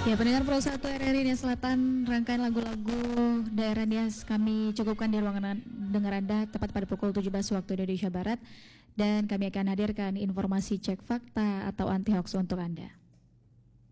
Ya, pendengar Pro 1 RRI Nias Selatan, rangkaian lagu-lagu daerah Nias kami cukupkan di ruangan dengar Anda tepat pada pukul 17 waktu Indonesia Barat, dan kami akan hadirkan informasi cek fakta atau anti hoax untuk Anda.